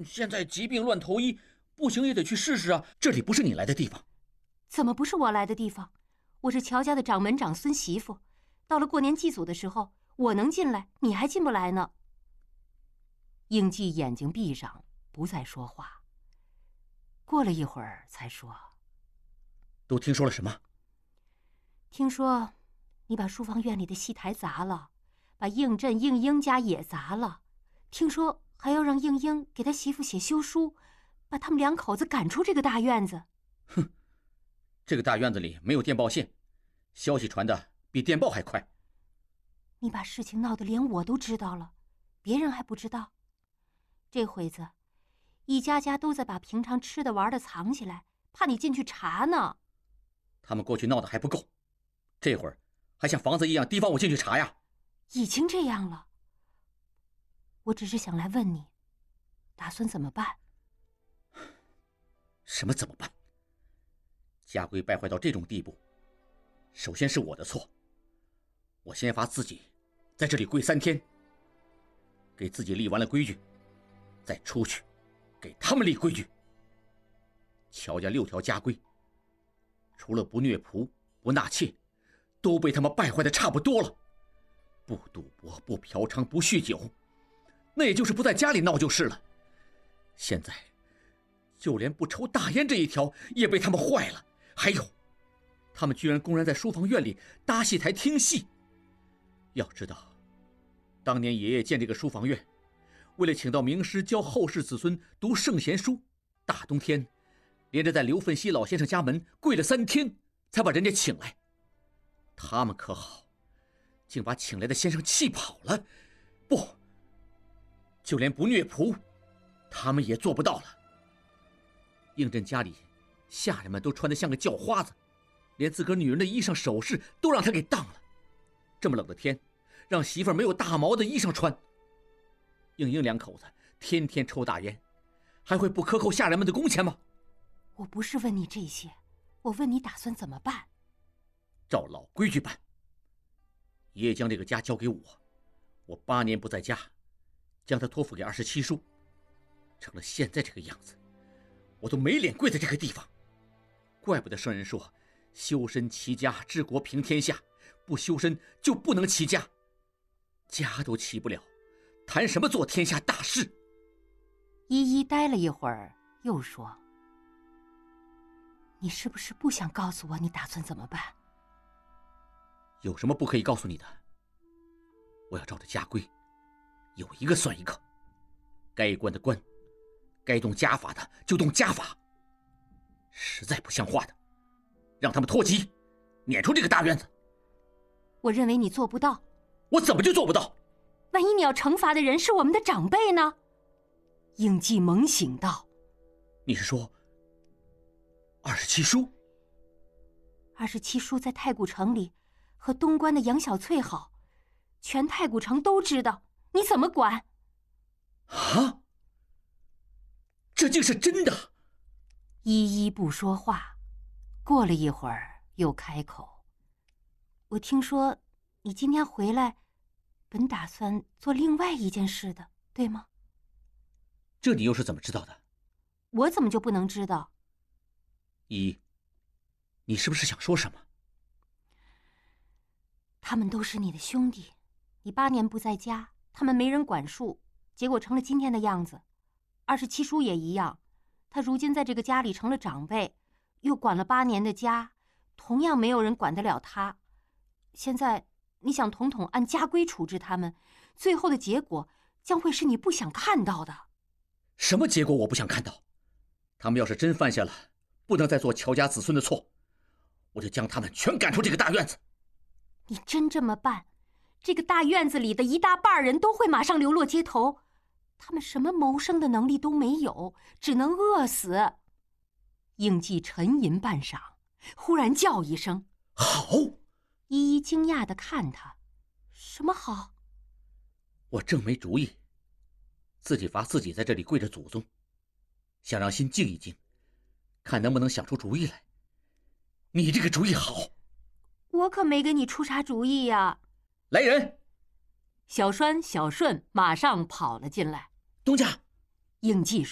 现在疾病乱投医，不行也得去试试啊！这里不是你来的地方。 怎么不是我来的地方？我是乔家的掌门长孙媳妇，到了过年祭祖的时候，我能进来，你还进不来呢。应季眼睛闭上，不再说话。过了一会儿，才说：“ 都听说了什么？ 听说你把书房院里的戏台砸了，把应震、应英家也砸了。听说还要让应英给他媳妇写休书，把他们两口子赶出这个大院子。” 哼，这个大院子里没有电报线，消息传的比电报还快。 你把事情闹得连我都知道了，别人还不知道。这会子，一家家都在把平常吃的玩的藏起来，怕你进去查呢。 他们过去闹得还不够，这会儿还像房子一样提防我进去查呀？ 已经这样了。我只是想来问你，打算怎么办？ 什么怎么办？家规败坏到这种地步，首先是我的错。我先罚自己在这里跪3天，给自己立完了规矩，再出去给他们立规矩。乔家6条家规，除了不虐仆、不纳妾，都被他们败坏的差不多了。不赌博、不嫖娼、不酗酒，那也就是不在家里闹就是了。现在就连不抽大烟这一条也被他们坏了。还有，他们居然公然在书房院里搭戏台听戏。要知道，当年爷爷建这个书房院，为了请到名师教后世子孙读圣贤书，大冬天连着在刘奋熙老先生家门跪了3天，才把人家请来。他们可好，竟把请来的先生气跑了。不，就连不虐仆，他们也做不到了。应震家里下人们都穿得像个叫花子，连自个儿女人的衣裳首饰都让他给当了。这么冷的天，让媳妇儿没有大毛的衣裳穿。应英2口子天天抽大烟，还会不克扣下人们的工钱吗？ 我不是问你这些，我问你打算怎么办？ 照老规矩办。爷爷将这个家交给我，我8年不在家，将他托付给27叔，成了现在这个样子，我都没脸跪在这个地方。怪不得圣人说，修身齐家治国平天下，不修身就不能齐家，家都齐不了，谈什么做天下大事？ 依依呆了一会儿，又说：“你是不是不想告诉我你打算怎么办？” 有什么不可以告诉你的？我要照着家规，有一个算一个，该关的关，该动家法的就动家法。实在不像话的，让他们脱籍，撵出这个大院子。 我认为你做不到。 我怎么就做不到？ 万一你要惩罚的人是我们的长辈呢？应季猛醒道：“ 你是说27叔 ？27叔在太古城里和东关的杨小翠好，全太古城都知道，你怎么管？” 啊！这竟是真的！ 依依不说话，过了一会儿又开口：“我听说你今天回来，本打算做另外一件事的，对吗？” 这你又是怎么知道的？ 我怎么就不能知道？ 依，你是不是想说什么？ 他们都是你的兄弟，你8年不在家，他们没人管束，结果成了今天的样子。27叔也一样，他如今在这个家里成了长辈，又管了8年的家，同样没有人管得了他。现在你想统统按家规处置他们，最后的结果将会是你不想看到的。 什么结果我不想看到？他们要是真犯下了不能再做乔家子孙的错，我就将他们全赶出这个大院子。 你真这么办，这个大院子里的1大半人都会马上流落街头，他们什么谋生的能力都没有，只能饿死。应季沉吟半晌，忽然叫一声：“ 好！” 依依惊讶地看他：“什么好？” 我正没主意，自己罚自己在这里跪着祖宗，想让心静一静，看能不能想出主意来。你这个主意好。 我可没给你出啥主意呀。 来人！ 小栓、小顺马上跑了进来。 东家， 应季